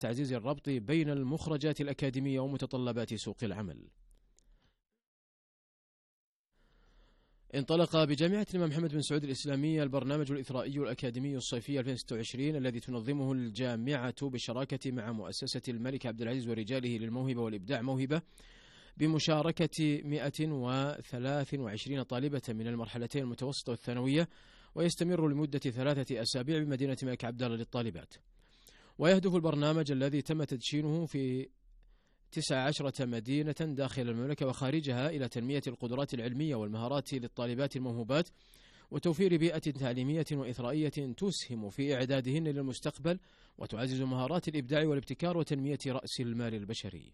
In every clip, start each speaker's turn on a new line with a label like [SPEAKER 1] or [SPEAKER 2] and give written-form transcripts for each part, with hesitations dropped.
[SPEAKER 1] تعزيز الربط بين المخرجات الأكاديمية ومتطلبات سوق العمل. انطلق بجامعة الإمام محمد بن سعود الإسلامية البرنامج الإثرائي الأكاديمي الصيفي 2026 الذي تنظمه الجامعة بالشراكة مع مؤسسة الملك عبد العزيز ورجاله للموهبة والإبداع موهبة، بمشاركة 123 طالبة من المرحلتين المتوسطة والثانوية، ويستمر لمدة 3 أسابيع بمدينة الملك عبد الله للطالبات. ويهدف البرنامج الذي تم تدشينه في 19 مدينة داخل المملكة وخارجها إلى تنمية القدرات العلمية والمهارات للطالبات الموهوبات، وتوفير بيئة تعليمية وإثرائية تسهم في إعدادهن للمستقبل، وتعزز مهارات الإبداع والابتكار وتنمية رأس المال البشري.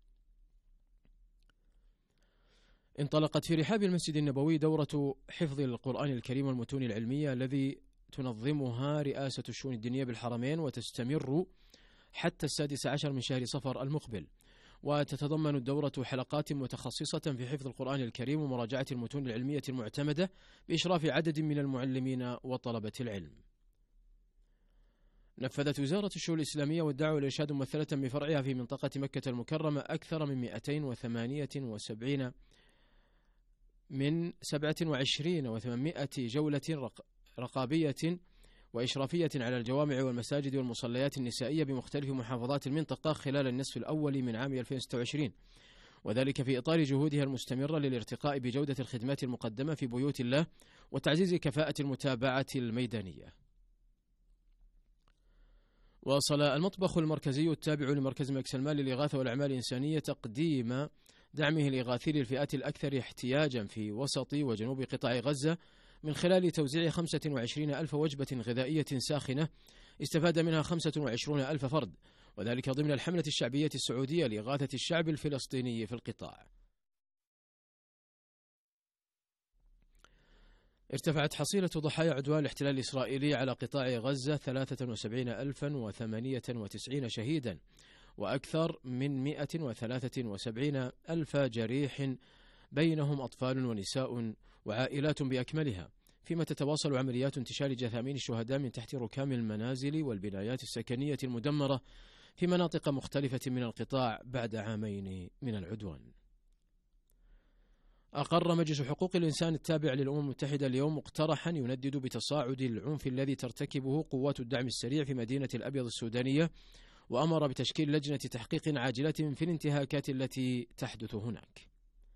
[SPEAKER 1] انطلقت في رحاب المسجد النبوي دورة حفظ القرآن الكريم والمتون العلمية الذي تنظمها رئاسة الشؤون الدينية بالحرمين، وتستمر حتى 16 من شهر صفر المقبل. وتتضمن الدورة حلقات متخصصة في حفظ القرآن الكريم ومراجعة المتون العلمية المعتمدة بإشراف عدد من المعلمين وطلبة العلم. نفذت وزارة الشؤون الإسلامية والدعوة والإرشاد ممثلة بفرعها في منطقة مكة المكرمة أكثر من 278 من 27 و800 جولة رقابية وإشرافية على الجوامع والمساجد والمصليات النسائية بمختلف محافظات المنطقة خلال النصف الأول من عام 2026، وذلك في إطار جهودها المستمرة للارتقاء بجودة الخدمات المقدمة في بيوت الله وتعزيز كفاءة المتابعة الميدانية. واصل المطبخ المركزي التابع لمركز الملك سلمان للإغاثة والأعمال الإنسانية تقديم دعمه الإغاثي للفئات الأكثر احتياجا في وسط وجنوب قطاع غزة من خلال توزيع 25,000 وجبة غذائية ساخنة استفاد منها 25,000 فرد، وذلك ضمن الحملة الشعبية السعودية لإغاثة الشعب الفلسطيني في القطاع. ارتفعت حصيلة ضحايا عدوان الاحتلال الإسرائيلي على قطاع غزة 73,098 شهيدا وأكثر من 173,000 جريح، بينهم أطفال ونساء وعائلات بأكملها، فيما تتواصل عمليات انتشال جثامين الشهداء من تحت ركام المنازل والبنايات السكنية المدمرة في مناطق مختلفة من القطاع بعد عامين من العدوان. أقر مجلس حقوق الإنسان التابع للأمم المتحدة اليوم مقترحا يندد بتصاعد العنف الذي ترتكبه قوات الدعم السريع في مدينة الأبيض السودانية، وأمر بتشكيل لجنة تحقيق عاجلة في الانتهاكات التي تحدث هناك.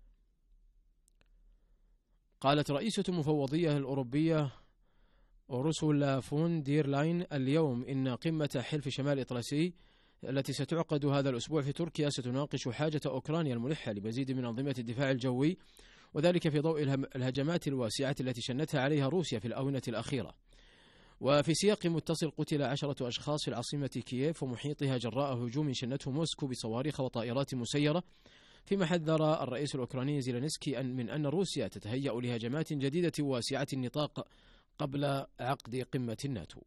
[SPEAKER 1] قالت رئيسة المفوضية الأوروبية أورسولا فون دير لاين اليوم إن قمة حلف شمال إطلسي التي ستعقد هذا الأسبوع في تركيا ستناقش حاجة أوكرانيا الملحة لمزيد من أنظمة الدفاع الجوي، وذلك في ضوء الهجمات الواسعة التي شنتها عليها روسيا في الآونة الأخيرة. وفي سياق متصل قتل 10 أشخاص في العاصمة كييف ومحيطها جراء هجوم شنته موسكو بصواريخ وطائرات مسيرة، فيما حذر الرئيس الأوكراني زيلينسكي من أن روسيا تتهيأ لهجمات جديدة واسعة النطاق قبل عقد قمة الناتو.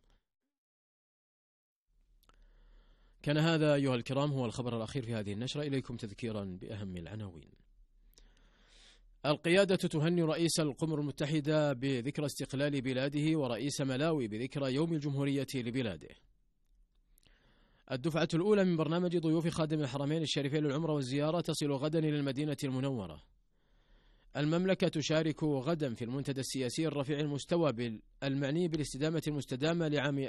[SPEAKER 1] كان هذا أيها الكرام هو الخبر الأخير في هذه النشرة، إليكم تذكيرا بأهم العناوين. القيادة تهني رئيس الأمم المتحدة بذكرى استقلال بلاده ورئيس ملاوي بذكرى يوم الجمهورية لبلاده. الدفعة الأولى من برنامج ضيوف خادم الحرمين الشريفين للعمرة والزيارة تصل غدا إلى المدينة المنورة. المملكة تشارك غدا في المنتدى السياسي الرفيع المستوى المعني بالاستدامة المستدامة لعام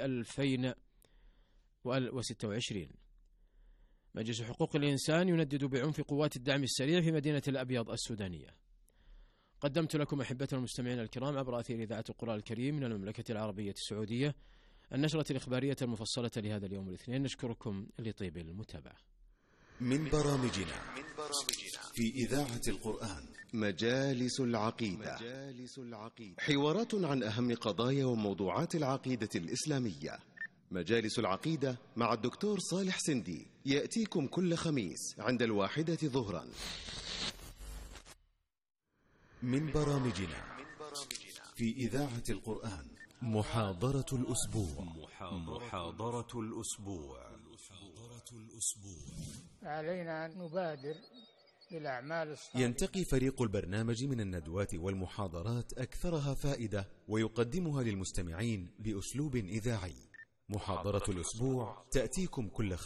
[SPEAKER 1] 2026. مجلس حقوق الإنسان يندد بعنف قوات الدعم السريع في مدينة الأبيض السودانية. قدمت لكم أحبتنا المستمعين الكرام عبر أثير إذاعة القرآن الكريم من المملكة العربية السعودية النشرة الإخبارية المفصلة لهذا اليوم الاثنين. نشكركم لطيب المتابعة.
[SPEAKER 2] من برامجنا في إذاعة القرآن مجالس العقيدة، حوارات عن أهم قضايا وموضوعات العقيدة الإسلامية. مجالس العقيدة مع الدكتور صالح سندي يأتيكم كل خميس عند 13:00 ظهرا. من برامجنا في إذاعة القرآن محاضرة الأسبوع.
[SPEAKER 3] علينا أن نبادر بالأعمال الصالحة.
[SPEAKER 2] ينتقي فريق البرنامج من الندوات والمحاضرات أكثرها فائدة ويقدمها للمستمعين بأسلوب إذاعي. محاضرة الأسبوع تأتيكم كل